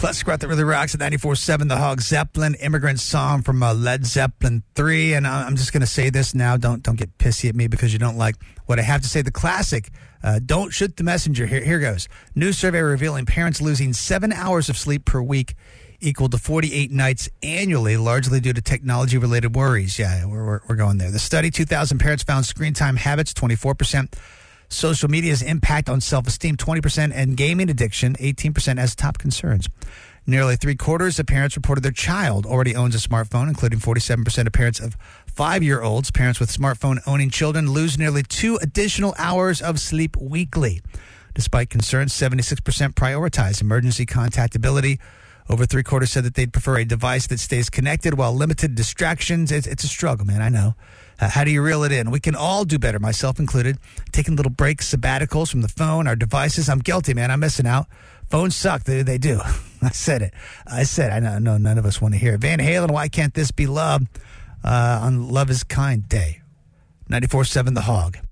Classic rock that really rocks at 94.7 The Hog. Zeppelin, Immigrant Song from Led Zeppelin 3. And I'm just going to say this now. Don't get pissy at me because you don't like what I have to say. The classic, Don't Shoot the Messenger. Here goes. New survey revealing parents losing 7 hours of sleep per week equal to 48 nights annually, largely due to technology-related worries. Yeah, we're going there. The study, 2,000 parents found screen time habits, 24%. Social media's impact on self-esteem, 20%, and gaming addiction, 18%, as top concerns. Nearly 3/4 of parents reported their child already owns a smartphone, including 47% of parents of 5-year-olds. Parents with smartphone-owning children lose nearly 2 additional hours of sleep weekly. Despite concerns, 76% prioritize emergency contactability. Over 3/4 said that they'd prefer a device that stays connected while limited distractions. It's a struggle, man, I know. How do you reel it in? We can all do better, myself included. Taking little breaks, sabbaticals from the phone, our devices. I'm guilty, man. I'm missing out. Phones suck. They do. I said it. I know none of us want to hear it. Van Halen, Why Can't This Be Love? On Love Is Kind Day. 94.7 The Hog.